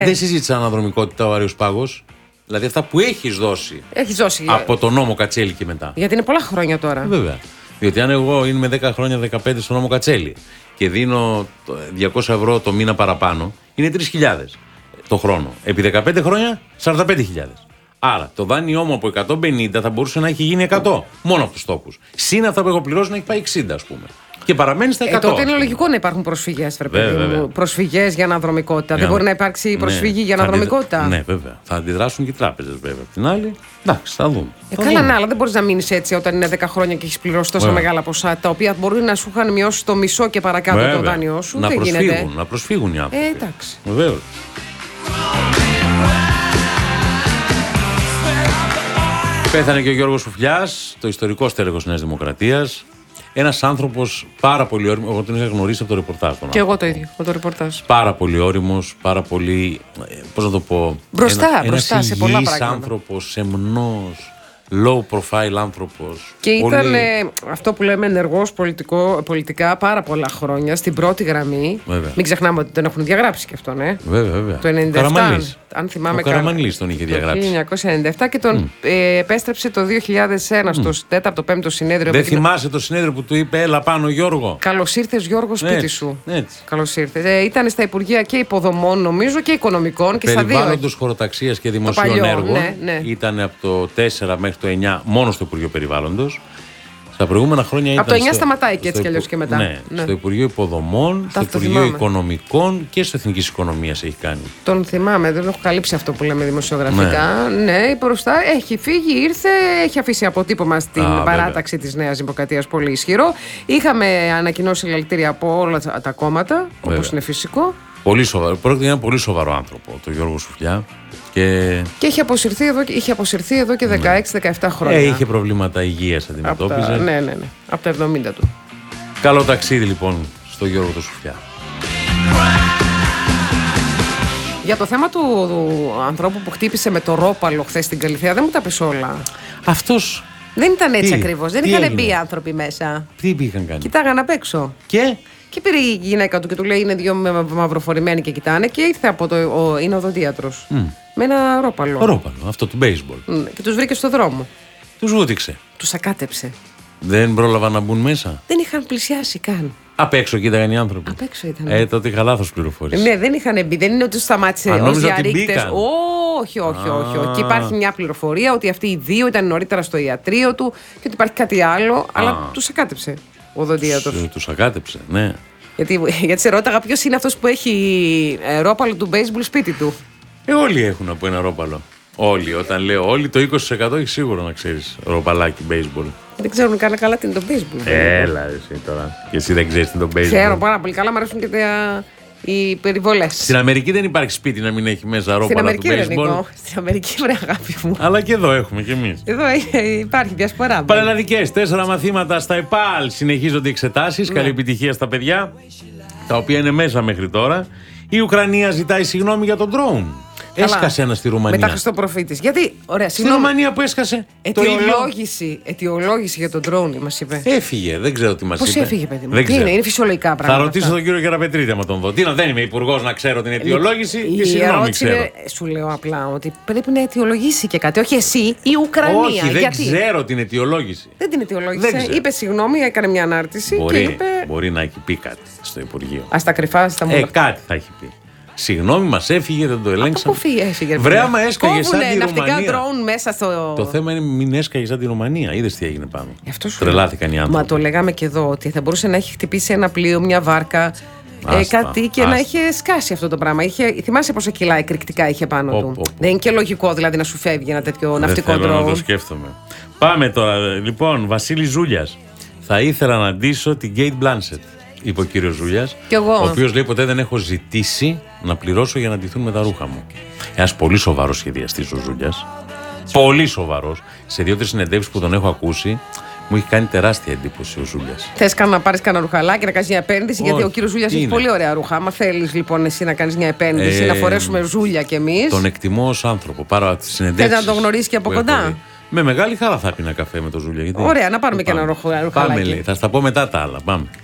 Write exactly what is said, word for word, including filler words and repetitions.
Δεν συζήτησα αναδρομικότητα ο Άριος Πάγος. Δηλαδή αυτά που έχεις δώσει. Έχεις δώσει. Από τον νόμο Κατσέλη και μετά. Γιατί είναι πολλά χρόνια τώρα. Βέβαια. Διότι αν εγώ είμαι δέκα χρόνια, δεκαπέντε στον νόμο Κατσέλη και δίνω διακόσια ευρώ το μήνα παραπάνω, είναι τρεις χιλιάδες το χρόνο. Επί δεκαπέντε χρόνια, σαράντα πέντε χιλιάδες. Άρα το δάνειό μου από εκατόν πενήντα θα μπορούσε να έχει γίνει εκατό. Μόνο από τους τόκους. Συν αυτά που έχω πληρώσει να έχει πάει εξήντα, ας πούμε. Και παραμένει στα εκατό. Ε, τότε είναι λογικό να υπάρχουν προσφυγές, προσφυγές για αναδρομικότητα. Για... Δεν μπορεί να υπάρξει προσφυγή ναι, για αναδρομικότητα. Αντιδρα... Ναι, βέβαια. Θα αντιδράσουν και οι τράπεζες, βέβαια. Απ' την άλλη, εντάξει, θα δούμε. Ε, θα καλά, δούμε. ναι, αλλά δεν μπορεί να μείνει έτσι όταν είναι δέκα χρόνια και έχει πληρώσει τόσα βέβαια. Μεγάλα ποσά, τα οποία μπορεί να σου είχαν μειώσει το μισό και παρακάτω βέβαια. Το δάνειό σου. Να δεν προσφύγουν, γίνεται. να προσφύγουν οι άνθρωποι. Ε, εντάξει. Βεβαίως. Πέθανε και ο Γιώργος Σουφλιάς, το ιστορικό στέλεχος Νέας Δημοκρατίας. Ένας άνθρωπος πάρα πολύ όριμος. Εγώ τον είχα γνωρίσει από το ρεπορτάζ. Και εγώ το ίδιο, από το ρεπορτάζ. Πάρα πολύ όριμος, πάρα πολύ. Πώς να το πω. Μπροστά, ένα, μπροστά ένας σε πολλά υγιής πράγματα. άνθρωπος, σεμνός, low profile άνθρωπος. Και πολύ... ήταν ε, αυτό που λέμε ενεργός πολιτικό, πολιτικά πάρα πολλά χρόνια στην πρώτη γραμμή. Βέβαια. Μην ξεχνάμε ότι τον έχουν διαγράψει και αυτόν, ε. Βέβαια, βέβαια. Το ενενήντα επτά, Καραμανλής. αν θυμάμαι ο καλά. Καραμανλής τον είχε διαγράψει. Το χίλια εννιακόσια ενενήντα επτά και τον mm. ε, επέστρεψε το δύο χιλιάδες ένα mm. στο τέταρτο πέμπτο συνέδριο. Δεν θυμάσαι το συνέδριο που του είπε έλα πάνω Γιώργο. Καλώς ήρθες Γιώργο σπίτι έτσι, σου. Έτσι. Καλώς ήρθες. Ε, ήταν στα Υπουργεία και Υποδομών νομίζω και Οικονομικών και στα δύο. Περιβάλλοντος, χωροταξίας και δημοσίων παλιό, έργων. Ναι, ναι. Ήταν από το τέσσερα μέχρι το εννιά μόνο στο Υπουργείο Περιβάλλοντος. Στα προηγούμενα χρόνια ήταν. Από το εννιά στο, σταματάει και έτσι στο, κι αλλιώς και μετά. Ναι, ναι. Στο Υπουργείο Υποδομών, Τα στο Υπουργείο θυμάμαι. Οικονομικών και στο Εθνικής Οικονομίας έχει κάνει. Τον θυμάμαι, δεν έχω καλύψει αυτό που λέμε δημοσιογραφικά. Ναι, ναι μπροστά έχει φύγει, ήρθε, έχει αφήσει αποτύπωμα στην Α, παράταξη της Νέας Δημοκρατίας πολύ ισχυρό. Είχαμε ανακοινώσει συλλαλητήρια από όλα τα κόμματα, όπως είναι φυσικό. Πολύ σοβαρό. Πρόκειται για ένα πολύ σοβαρό άνθρωπο, τον Γιώργο Σουφλιά. Και, και είχε αποσυρθεί εδώ, είχε αποσυρθεί εδώ και δεκαέξι δεκαεπτά χρόνια. Ε, είχε προβλήματα υγείας, αντιμετώπιζε. Τα, ναι, ναι, ναι. Από τα εβδομήντα του. Καλό ταξίδι λοιπόν στο Γιώργο του Σουφλιά. Για το θέμα του, του ανθρώπου που χτύπησε με το ρόπαλο χθες στην Καλυθέα, δεν μου τα πεις όλα. Αυτός. Δεν ήταν έτσι τι, ακριβώς. Δεν τι είχαν έγινε? μπει άνθρωποι μέσα. Τι είχαν κάνει? Κοιτάγαν απ' έξω. Και. Και πήρε η γυναίκα του και του λέει: είναι δύο μαυροφορημένοι και κοιτάνε. Και ήρθε από το. Ο, είναι οδοντίατρος. Mm. Με ένα ρόπαλο. Ρόπαλο, αυτό του baseball. Mm. Και τους βρήκε στο δρόμο. Τους βούτυξε. Τους ακάτεψε. Δεν πρόλαβαν να μπουν μέσα. Δεν είχαν πλησιάσει καν. Απ' έξω κοίταγαν οι άνθρωποι. Απ' έξω ήταν. Ε, τότε είχα λάθος πληροφορίες. Ναι, δεν είχαν μπει. Δεν είναι ότι τους σταμάτησε ως διαρρήκτες. Όχι, όχι, όχι, όχι. Και υπάρχει μια πληροφορία ότι αυτοί οι δύο ήταν νωρίτερα στο ιατρείο του και ότι υπάρχει κάτι άλλο. Α. Αλλά τους ακάτεψε ο οδοντίατρος. Τους, τους ακάτεψε, ναι. Γιατί, γιατί σε ρώταγα ποιος είναι αυτός που έχει ε, ρόπαλο του baseball σπίτι του. Ε, όλοι έχουν από ένα ρόπαλο. Όλοι. Όταν λέω όλοι, το είκοσι τοις εκατό έχει σίγουρα να ξέρεις ροπαλάκι baseball. Δεν ξέρουν καν καλά τι είναι το baseball. Έλα, εσύ τώρα. Και εσύ δεν ξέρεις τι είναι το baseball. Ξέρω πάρα πολύ καλά, μου αρέσουν και τα... οι περιβολές. Στην Αμερική δεν υπάρχει σπίτι να μην έχει μέσα ρόπαλα του baseball. Στην Αμερική, βρε αγάπη μου. Αλλά και εδώ έχουμε κι εμείς. Εδώ υπάρχει διασπορά. Πανελλαδικές, τέσσερα μαθήματα στα ΕΠΑΛ. Συνεχίζονται οι εξετάσεις. Ναι. Καλή επιτυχία στα παιδιά, τα οποία είναι μέσα μέχρι τώρα. Η Ουκρανία ζητάει συγγνώμη για τον ντρόουν. Έσκασε ένα στη Ρουμανία. Μετά Χριστοπροφήτης. Γιατί, ωραία, στη Ρουμανία που έσκασε. Αιτιολόγηση, αιτιολόγηση για τον ντρόουν μας είπε. Έφυγε, δεν ξέρω τι μας είπε. Πώς έφυγε, παιδί μου. Δεν τι είναι, είναι φυσιολογικά πράγματα. Θα ρωτήσω αυτά. Τον κύριο Γεραπετρίτη άμα τον δω. Τι να, δεν είμαι υπουργός να ξέρω την αιτιολόγηση ή τη συγγνώμη ξέρω. Είναι, σου λέω απλά ότι πρέπει να αιτιολογήσει και κάτι. Όχι εσύ, η Ουκρανία. Όχι, δεν γιατί? ξέρω την αιτιολόγηση. Δεν την αιτιολόγησε. Είπε συγγνώμη, έκανε μια ανάρτηση. Μπορεί, και είπε... μπορεί να έχει πει κάτι στο Υπουργείο. Α τα κρυφά, στα μούνα. Ε, κάτι θα έχει πει. Συγγνώμη, μας έφυγε, δεν το ελέγξαμε. Από πού έφυγε, Βρε, άμα έσκαγε σαν τη ναυτικά ντρόουν μέσα στο. Το θέμα είναι μην έσκαγε σαν τη Ρουμανία. Είδες τι έγινε πάνω. Τρελάθηκαν οι άνθρωποι. Μα το λέγαμε και εδώ ότι θα μπορούσε να έχει χτυπήσει ένα πλοίο, μια βάρκα. Άστα, ε, κάτι και άστα. να είχε σκάσει αυτό το πράγμα. Είχε, θυμάσαι πόσα κιλά εκρηκτικά είχε πάνω ο, του. ο, ο. Δεν είναι και λογικό δηλαδή να σου φεύγει ένα τέτοιο ναυτικό ντρόουν. ντρόουν. Να το σκέφτομαι. Πάμε τώρα. Λοιπόν, Βασίλης Ζούλιας. Θα ήθελα να ντύσω την Κέιτ Μπλάνσετ, είπε ο κύριος Ζούλιας. Ο οποίος λέει: ποτέ δεν έχω ζητήσει να πληρώσω για να ντυθούν με τα ρούχα μου. Ένας πολύ σοβαρός σχεδιαστής ο Ζούλιας. Πολύ σοβαρός. Σε δύο-τρεις συνεντεύξεις που τον έχω ακούσει, μου έχει κάνει τεράστια εντύπωση ο Ζούλιας. Θες να πάρεις κανένα ρουχαλάκι, να κάνεις μια επένδυση? Όχι, γιατί ο κύριος Ζούλιας έχει πολύ ωραία ρούχα. Άμα θέλεις λοιπόν εσύ να κάνεις μια επένδυση, ε, να φορέσουμε ζούλια κι εμείς. Τον εκτιμώ ως άνθρωπο. Πάρα τις συνεντεύξεις. Θες να τον γνωρίσεις και από κοντά? Με μεγάλη χαρά θα πίνα καφέ με τον Ζούλια. Γιατί... Ωραία, να πάρουμε και ένα ρουχαλάκι. Πάμε, λέει. Θα στα πω μετά τα άλλα. Πάμε.